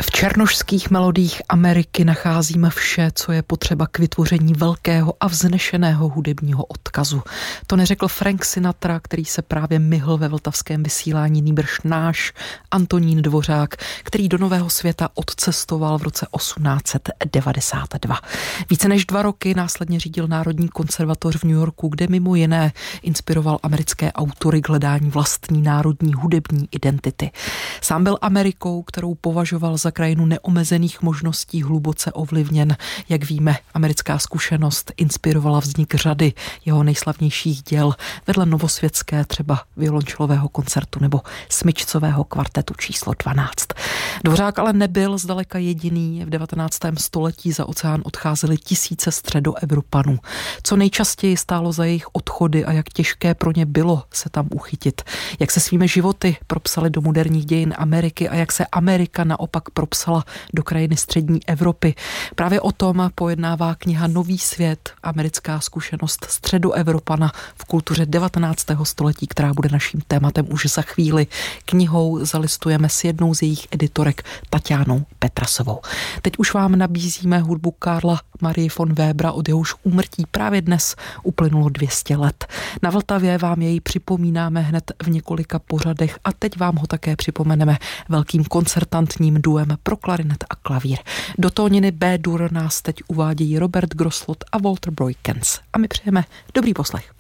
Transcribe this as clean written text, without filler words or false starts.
V černošských melodiích Ameriky nacházíme vše, co je potřeba k vytvoření velkého a vznešeného hudebního odkazu. To neřekl Frank Sinatra, který se právě myhl ve vltavském vysílání, nýbrž náš Antonín Dvořák, který do nového světa odcestoval v roce 1892. Více než 2 roky následně řídil Národní konzervatoř v New Yorku, kde mimo jiné inspiroval americké autory k hledání vlastní národní hudební identity. Sám byl Amerikou, kterou považoval za krajinu neomezených možností, hluboce ovlivněn. Jak víme, americká zkušenost inspirovala vznik řady jeho nejslavnějších děl, vedle novosvětské třeba violončelového koncertu nebo smyčcového kvartetu číslo 12. Dvořák ale nebyl zdaleka jediný. V 19. století za oceán odcházely tisíce Středoevropanů. Co nejčastěji stálo za jejich odchody a jak těžké pro ně bylo se tam uchytit. Jak se svými životy propsali do moderních dějin Ameriky a jak se Amerika naopak propsala do krajiny střední Evropy. Právě o tom pojednává kniha Nový svět, americká zkušenost Středoevropana v kultuře 19. století, která bude naším tématem už za chvíli. Knihou zalistujeme s jednou z jejich editorek, Tatianou Petrasovou. Teď už vám nabízíme hudbu Karla Marie von Webera, od jehož úmrtí právě dnes uplynulo 200 let. Na Vltavě vám jej připomínáme hned v několika pořadech a teď vám ho také připomeneme velkým koncertantním duem pro klarinet a klavír. Do tóniny B-dur nás teď uvádějí Robert Grosslot a Walter Broikens. A my přejeme dobrý poslech.